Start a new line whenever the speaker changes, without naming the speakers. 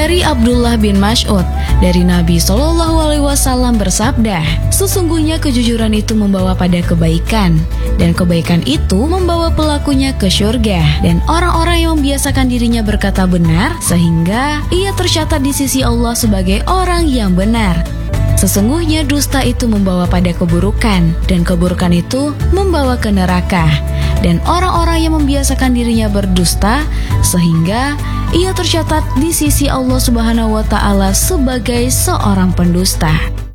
Dari Abdullah bin Mas'ud, dari Nabi SAW bersabda, sesungguhnya kejujuran itu membawa pada kebaikan, dan kebaikan itu membawa pelakunya ke surga. Dan orang-orang yang membiasakan dirinya berkata benar, sehingga ia tercatat di sisi Allah sebagai orang yang benar. Sesungguhnya dusta itu membawa pada keburukan, dan keburukan itu membawa ke neraka. Dan orang-orang yang membiasakan dirinya berdusta, sehingga ia tercatat di sisi Allah Subhanahu wa Ta'ala sebagai seorang pendusta.